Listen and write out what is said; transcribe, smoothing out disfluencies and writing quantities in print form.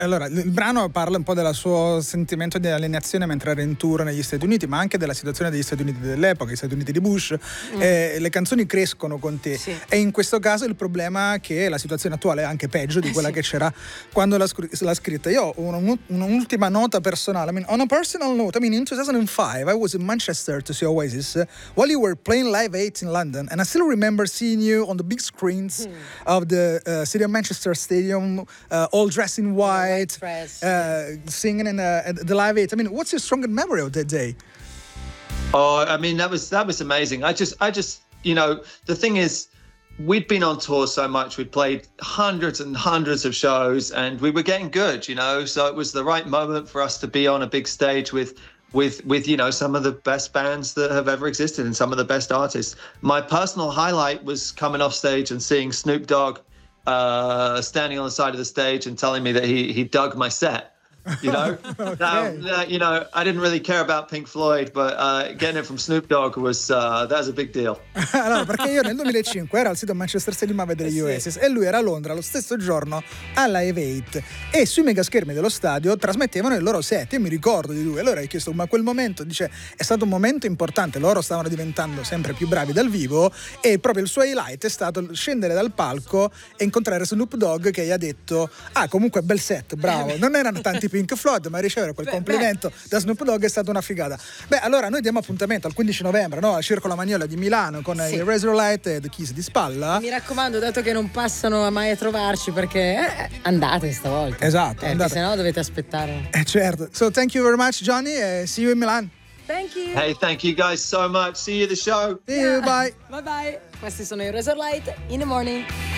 Allora, il brano parla un po' del suo sentimento di alienazione mentre era in tour negli Stati Uniti, ma anche della situazione degli Stati Uniti dell'epoca, gli Stati Uniti di Bush. Le canzoni crescono con te. Sì. E in questo caso il problema è che la situazione attuale è anche peggio di quella che c'era quando l'ha scritta. Io ho un'ultima nota personale. I mean, on a personal note, I mean, in 2005 I was in Manchester to see Oasis while you were playing Live 8 in London, and I still remember seeing you on the big screens of the City of Manchester Stadium, all dressed in white. Singing in the Live 8. I mean, what's your strongest memory of that day? Oh, I mean, that was amazing. I just, the thing is, we'd been on tour so much. We'd played hundreds and hundreds of shows, and we were getting good, So it was the right moment for us to be on a big stage with some of the best bands that have ever existed and some of the best artists. My personal highlight was coming off stage and seeing Snoop Dogg standing on the side of the stage and telling me that he dug my set. Okay. Now, I didn't really care about Pink Floyd, but getting it from Snoop Dogg was a big deal. Allora, perché io nel 2005 ero al sito Manchester Stadium a vedere gli Oasis e lui era a Londra lo stesso giorno alla Live 8 e sui megaschermi dello stadio trasmettevano il loro set. Io mi ricordo di lui, allora ho chiesto: ma quel momento, dice, è stato un momento importante, loro stavano diventando sempre più bravi dal vivo e proprio il suo highlight è stato scendere dal palco e incontrare Snoop Dogg che gli ha detto: comunque bel set, bravo. Non erano tanti Pink Floyd, ma ricevere quel complimento da Snoop Dogg è stata una figata. Allora noi diamo appuntamento al 15 novembre, no? Al Circo La Magnolia di Milano con i Razorlight e The Kiss di spalla. Mi raccomando, dato che non passano mai a trovarci, perché andate stavolta. Esatto, andate. Se no dovete aspettare. Certo. So thank you very much, Johnny, and see you in Milan. Thank you. Hey, thank you guys so much. See you at the show. See you, bye. Bye bye. Questi sono i Razorlight in the Morning.